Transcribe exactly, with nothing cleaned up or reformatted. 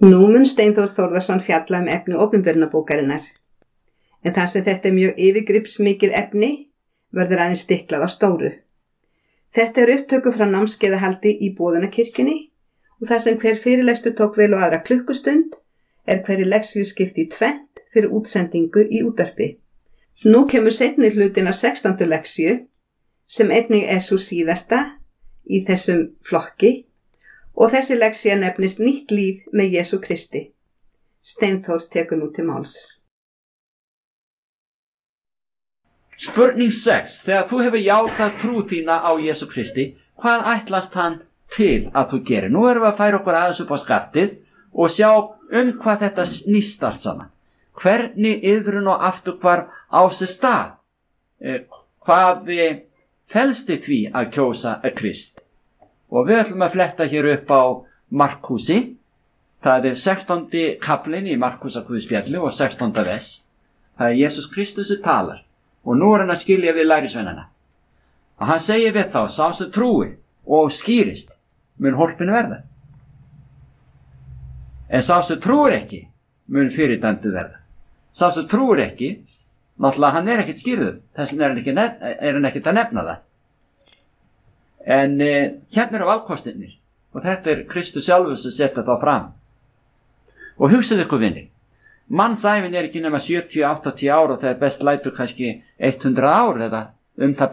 Nú mun Steinþór Þórðarson fjalla um efni opinberunarbókarinnar, en þar sem þetta er mjög yfirgripsmikið efni verður aðeins stiklað á stóru. Þetta er upptöku frá námskeiðahaldi í Boðunarkirkjunni og þar sem hver fyrirlestur tók vel og aðra klukkustund er hverri leksíu skipt í tvennt fyrir útsendingu í útvarpi. Nú kemur seinni hlutin af sextándu leksíu sem einnig er sú síðasta í þessum flokki og þessi leksía nefnist Nýtt líf með Jesú Kristi. Steinþór tekur nú til máls. Spurning sex. Þegar þú hefur játað trú þína á Jesú Kristi, hvað ætlast hann til að þú gerir? Nú erum við að færa okkur aðeins upp á skaftið og sjá um hvað þetta snýst allt saman. Hvernig iðrun og afturhvarf á sér stað? Eh, hvað felst í því að kjósa að Krist? Og við ætlum að fletta hér upp á Markúsi. Það er sextándi kaplinn í Markúsarguðspjalli og sextánda vers. Það er Jesús Kristus sem talar. Og nú er hann að skilja við lærisveinana. Og hann segir við þá, sá sem trúi og skýrist, mun hólpinu verða. En sá sem trúir ekki, mun fyrirdæmdur verða. Sá sem trúir ekki, náttúrulega hann er ekkert skýrður, þess vegna er hann ekki, er hann ekkert að nefna það. En eh, hérna eru valkostirnir og þetta er Kristus sjálfur sem setur þá fram. Og hugsaðu ykkur vinni, mannsævin er ekki nema sjötíu til áttatíu ár og það er best lætur kannski hundrað ár eða um það